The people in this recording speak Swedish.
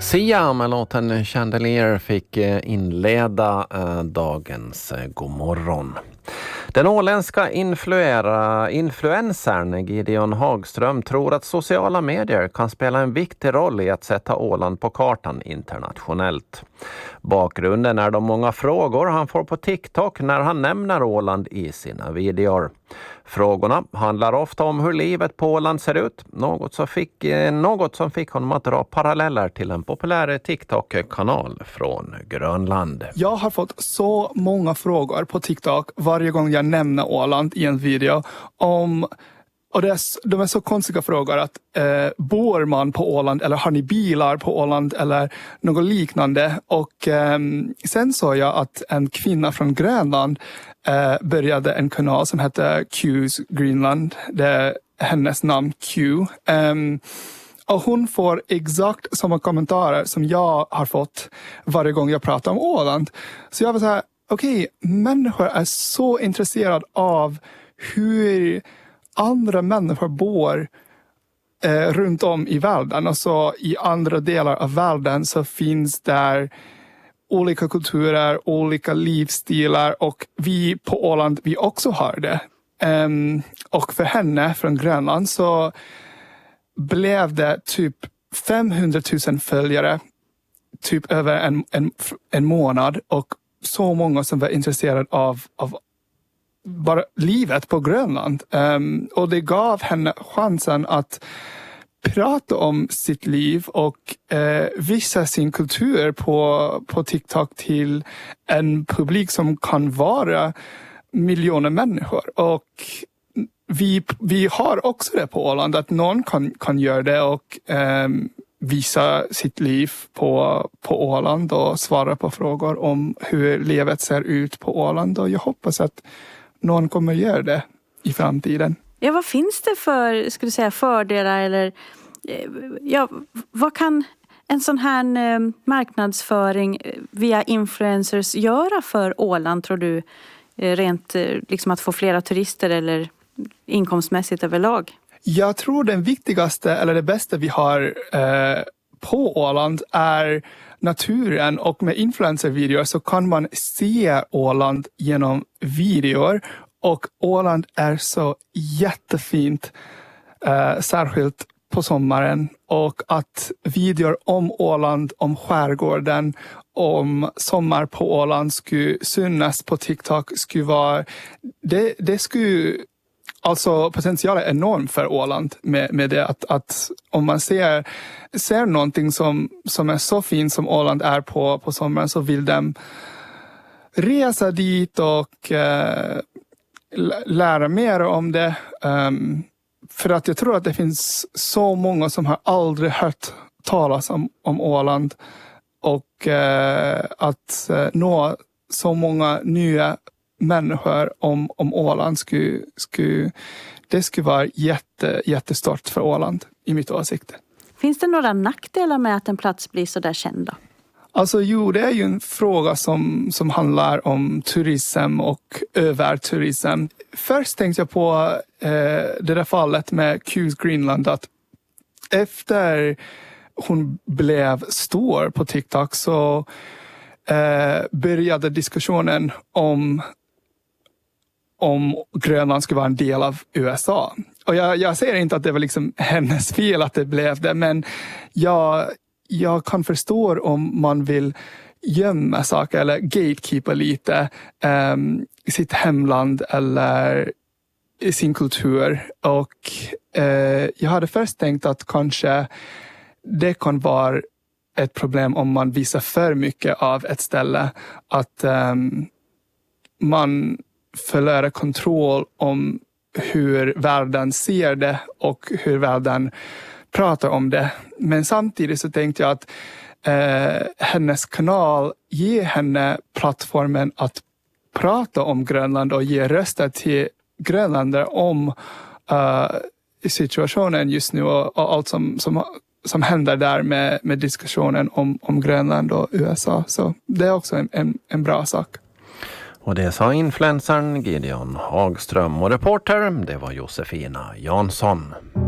Sia med låten Chandelier fick inleda dagens Godmorgon. Den åländska influencern Gideon Hagström tror att sociala medier kan spela en viktig roll i att sätta Åland på kartan internationellt. Bakgrunden är de många frågor han får på TikTok när han nämner Åland i sina videor. Frågorna handlar ofta om hur livet på Åland ser ut, något som fick honom att dra paralleller till en populär TikTok-kanal från Grönland. Jag har fått så många frågor på TikTok varje gång jag nämner Åland i en video och de är så konstiga frågor att bor man på Åland eller har ni bilar på Åland eller något liknande. Och sen såg jag att en kvinna från Grönland började en kanal som heter Q's Greenland. Det är hennes namn Q. Och hon får exakt samma kommentarer som jag har fått varje gång jag pratar om Åland. Så jag var så här, okej, människor är så intresserade av hur andra människor bor runt om i världen. Och så i andra delar av världen så finns där olika kulturer, olika livsstilar och vi på Åland, vi också har det. Och för henne från Grönland så blev det typ 500 000 följare typ över en månad och så många som var intresserade av bara livet på Grönland. Och det gav henne chansen att prata om sitt liv och visa sin kultur på TikTok till en publik som kan vara miljoner människor. Och vi har också det på Åland, att någon kan göra det och visa sitt liv på Åland och svara på frågor om hur livet ser ut på Åland. Och jag hoppas att någon kommer göra det i framtiden. Ja, vad finns det för, skulle säga, fördelar eller vad kan en sån här marknadsföring via influencers göra för Åland, tror du, rent liksom att få flera turister eller inkomstmässigt överlag? Jag tror den viktigaste eller det bästa vi har på Åland är naturen, och med influencervideor så kan man se Åland genom videor, och Åland är så jättefint, särskilt på sommaren, och att videor om Åland, om skärgården, om sommar på Åland skulle synas på TikTok skulle vara, det skulle, alltså potentialen är enorm för Åland med det att om man ser någonting som är så fint som Åland är på sommaren, så vill de resa dit och lära mer om det. För att jag tror att det finns så många som har aldrig hört talas om Åland, och att nå så många nya människor om Åland skulle vara jättestort för Åland i mitt åsikt. Finns det några nackdelar med att en plats blir så där känd då? Alltså det är ju en fråga som handlar om turism och överturism. Först tänkte jag på det där fallet med Q's Greenland, att efter hon blev stor på TikTok så började diskussionen om Grönland skulle vara en del av USA. Och jag säger inte att det var liksom hennes fel att det blev det, men jag kan förstå om man vill gömma saker eller gatekeepa lite i sitt hemland eller i sin kultur. Och jag hade först tänkt att kanske det kan vara ett problem om man visar för mycket av ett ställe, att man förlorar kontroll om hur världen ser det och hur världen pratar om det. Men samtidigt så tänkte jag att hennes kanal ger henne plattformen att prata om Grönland och ge röster till grönländare om situationen just nu och allt som händer där med diskussionen om Grönland och USA. Så det är också en bra sak. Och det sa influencern Gideon Hagström, och reporter det var Josefina Jansson.